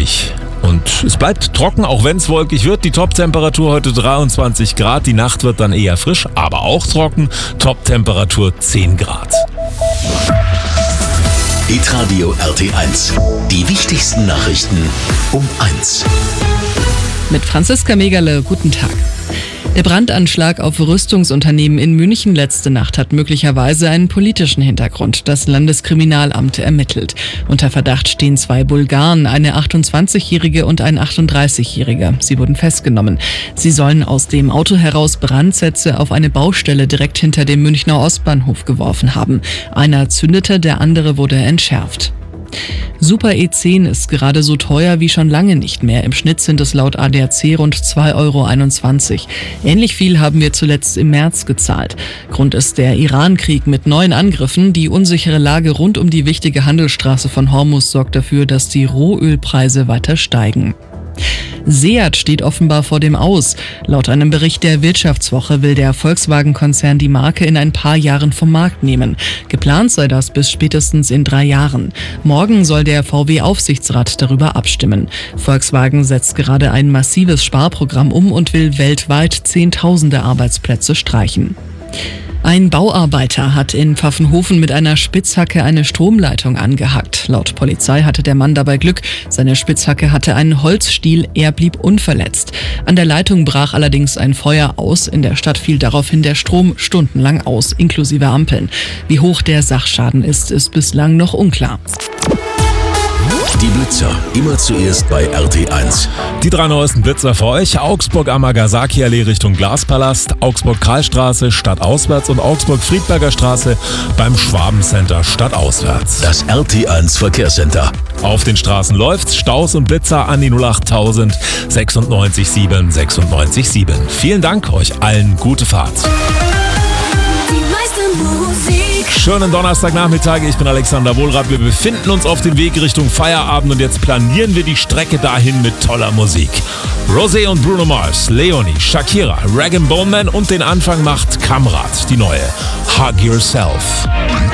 sonnig. Und es bleibt trocken, auch wenn es wolkig wird. Die Toptemperatur heute 23 Grad. Die Nacht wird dann eher frisch, aber auch trocken. Toptemperatur 10 Grad. Hitradio RT1. Die wichtigsten Nachrichten um 1. Mit Franziska Megerle, guten Tag. Der Brandanschlag auf Rüstungsunternehmen in München letzte Nacht hat möglicherweise einen politischen Hintergrund. Das Landeskriminalamt ermittelt. Unter Verdacht stehen 2 Bulgaren, eine 28-Jährige und ein 38-Jähriger. Sie wurden festgenommen. Sie sollen aus dem Auto heraus Brandsätze auf eine Baustelle direkt hinter dem Münchner Ostbahnhof geworfen haben. Einer zündete, der andere wurde entschärft. Super E10 ist gerade so teuer wie schon lange nicht mehr. Im Schnitt sind es laut ADAC rund 2,21 €. Ähnlich viel haben wir zuletzt im März gezahlt. Grund ist der Iran-Krieg mit neuen Angriffen. Die unsichere Lage rund um die wichtige Handelsstraße von Hormuz sorgt dafür, dass die Rohölpreise weiter steigen. Seat steht offenbar vor dem Aus. Laut einem Bericht der Wirtschaftswoche will der Volkswagen-Konzern die Marke in ein paar Jahren vom Markt nehmen. Geplant sei das bis spätestens in 3 Jahren. Morgen soll der VW-Aufsichtsrat darüber abstimmen. Volkswagen setzt gerade ein massives Sparprogramm um und will weltweit Zehntausende Arbeitsplätze streichen. Ein Bauarbeiter hat in Pfaffenhofen mit einer Spitzhacke eine Stromleitung angehackt. Laut Polizei hatte der Mann dabei Glück. Seine Spitzhacke hatte einen Holzstiel, er blieb unverletzt. An der Leitung brach allerdings ein Feuer aus. In der Stadt fiel daraufhin der Strom stundenlang aus, inklusive Ampeln. Wie hoch der Sachschaden ist bislang noch unklar. Die Blitzer, immer zuerst bei RT1. Die 3 neuesten Blitzer für euch. Augsburg-Amagasaki-Allee Richtung Glaspalast, Augsburg-Karlstraße stadtauswärts und Augsburg-Friedberger Straße beim Schwabencenter stadtauswärts. Das RT1 Verkehrscenter. Auf den Straßen läuft's. Staus und Blitzer an die 08000 96 7 96 7. Vielen Dank, euch allen gute Fahrt. Schönen Donnerstagnachmittag, ich bin Alexander Wohlrath. Wir befinden uns auf dem Weg Richtung Feierabend und jetzt planieren wir die Strecke dahin mit toller Musik. Rosé und Bruno Mars, Leonie, Shakira, Rag & Bone Man und den Anfang macht Kamrat, die neue Hug Yourself.